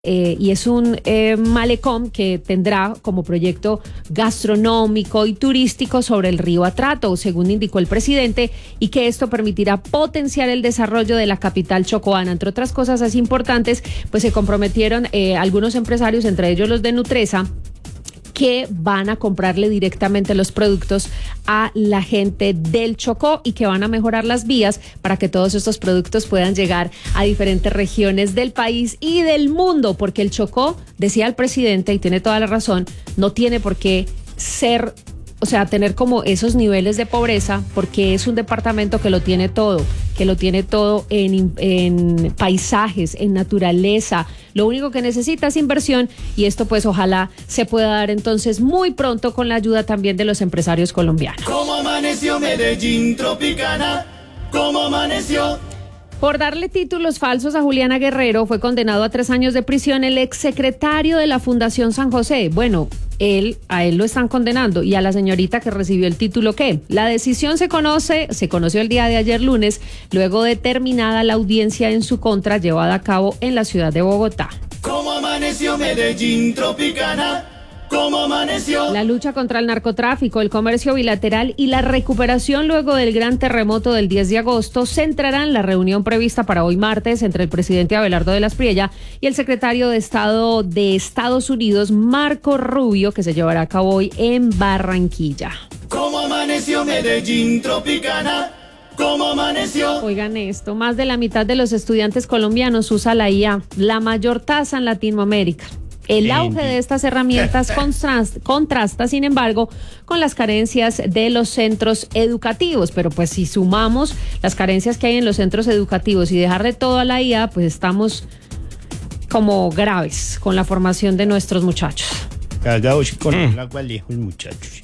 Y es un malecón que tendrá como proyecto gastronómico y turístico sobre el río Atrato, según indicó el presidente, y que esto permitirá potenciar el desarrollo de la capital chocoana. Entre otras cosas así importantes, pues se comprometieron algunos empresarios, entre ellos los de Nutresa, que van a comprarle directamente los productos a la gente del Chocó y que van a mejorar las vías para que todos estos productos puedan llegar a diferentes regiones del país y del mundo, porque el Chocó, decía el presidente, y tiene toda la razón, no tiene por qué ser, o sea, tener como esos niveles de pobreza, porque es un departamento que lo tiene todo en paisajes, en naturaleza. Lo único que necesita es inversión, y esto pues ojalá se pueda dar entonces muy pronto con la ayuda también de los empresarios colombianos. ¿Cómo amaneció Medellín Tropicana? ¿Cómo amaneció? Por darle títulos falsos a Juliana Guerrero fue condenado a 3 años de prisión el exsecretario de la Fundación San José. Bueno, a él lo están condenando, y a la señorita que recibió el título, ¿qué? La decisión se conoció el día de ayer lunes, luego de terminada la audiencia en su contra llevada a cabo en la ciudad de Bogotá. ¿Cómo amaneció Medellín Tropicana? ¿Cómo amaneció? La lucha contra el narcotráfico, el comercio bilateral y la recuperación luego del gran terremoto del 10 de agosto centrarán en la reunión prevista para hoy martes entre el presidente Abelardo de la Espriella y el secretario de Estado de Estados Unidos, Marco Rubio, que se llevará a cabo hoy en Barranquilla. ¿Cómo amaneció Medellín Tropicana? ¿Cómo amaneció? Oigan esto, más de la mitad de los estudiantes colombianos usa la IA, la mayor tasa en Latinoamérica. El auge de estas herramientas contrasta, sin embargo, con las carencias de los centros educativos. Pero pues si sumamos las carencias que hay en los centros educativos y dejarle todo a la IA, pues estamos como graves con la formación de nuestros muchachos. Cagados con el agua lejos, muchachos.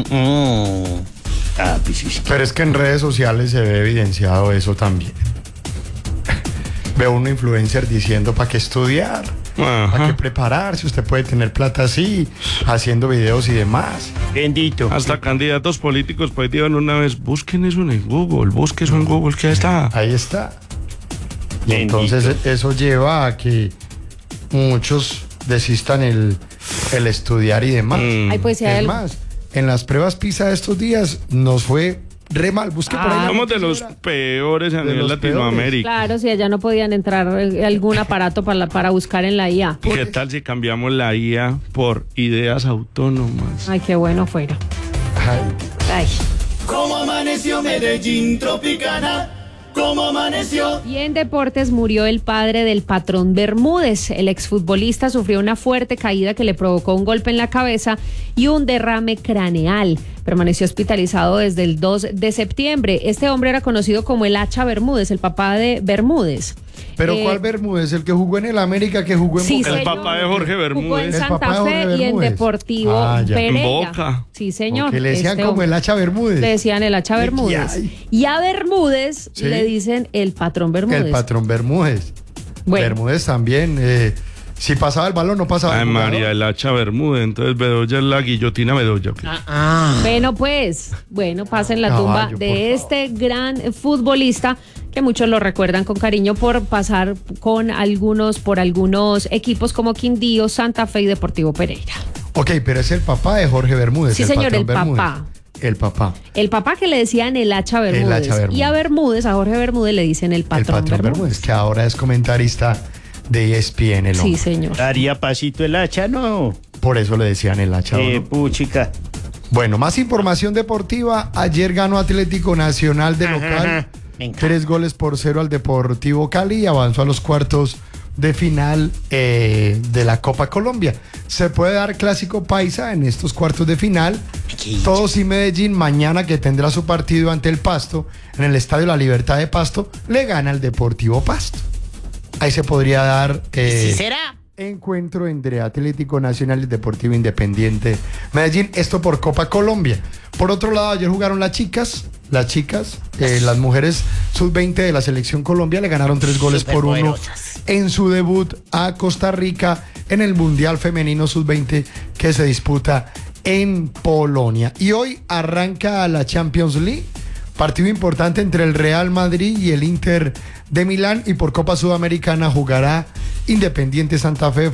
Pero es que en redes sociales se ve evidenciado eso también. Veo un influencer diciendo para qué estudiar. Para qué prepararse, usted puede tener plata así, haciendo videos y demás. Bendito. Hasta candidatos políticos pues digan una vez, busquen eso en Google, busquen eso en Google, que está. Ahí está. Y Bendito. entonces eso lleva a que muchos desistan el estudiar y demás. Ay, pues, si hay Es más, en las pruebas PISA de estos días nos fue re mal. Busque por ahí. Somos de los peores a nivel Latinoamérica. Claro, si allá no podían entrar algún aparato para buscar en la IA. ¿Qué tal si cambiamos la IA por ideas autónomas? Ay, qué bueno fuera. Ay. ¿Cómo amaneció Medellín Tropicana? ¿Cómo amaneció? Y en deportes murió el padre del Patrón Bermúdez. El exfutbolista sufrió una fuerte caída que le provocó un golpe en la cabeza y un derrame craneal. Permaneció hospitalizado desde el 2 de septiembre. Este hombre era conocido como el Hacha Bermúdez, el papá de Bermúdez. Pero ¿cuál Bermúdez? ¿El que jugó en el América, que jugó en Sí, Boca? El señor. papá de Jorge Jugó en Bermúdez. El papá Santa de Jorge Fe y en Bermúdez. Deportivo Ah, ya. Pereira. En Boca. Sí, señor. Que le decían Este como hombre. el Hacha Bermúdez. Le decían el Hacha Bermúdez. Ay. Y a Bermúdez Sí. le dicen el Patrón Bermúdez. El Patrón Bermúdez. Bueno. Bermúdez también. Si pasaba el balón, no pasaba Ay, el jugador. María, el Hacha Bermúdez. Entonces Bedoya es la guillotina Bedoya. Bueno, pasen la Caballo, tumba por de favor. este gran futbolista que muchos lo recuerdan con cariño por pasar por algunos equipos como Quindío, Santa Fe y Deportivo Pereira. Ok, pero es el papá de Jorge Bermúdez. Sí, señor, Patrón el Bermúdez. papá. El papá. El papá que le decían el Hacha Bermúdez. Bermúdez. Y a Bermúdez, a Jorge Bermúdez, le dicen el Patrón, El Patrón Bermúdez, que ahora es comentarista de ESPN. El Sí, hombre. señor. Daría pasito el hacha, ¿no? Por eso le decían el Hacha. ¿no? Puchica. Bueno, más información deportiva. Ayer ganó Atlético Nacional de local. Me encanta. 3-0 al Deportivo Cali y avanzó a los cuartos de final de la Copa Colombia. Se puede dar clásico paisa en estos cuartos de final. Todos y Medellín, mañana que tendrá su partido ante el Pasto en el Estadio La Libertad de Pasto, le gana al Deportivo Pasto. Ahí se podría dar ¿Sí será? encuentro entre Atlético Nacional y Deportivo Independiente Medellín, esto por Copa Colombia. Por otro lado, ayer jugaron las chicas, las mujeres sub-20 de la selección Colombia, le ganaron 3-1 Superpoderosas. en su debut a Costa Rica en el Mundial Femenino sub-20 que se disputa en Polonia. Y hoy arranca la Champions League, partido importante entre el Real Madrid y el Inter de Milán, y por Copa Sudamericana jugará Independiente Santa Fe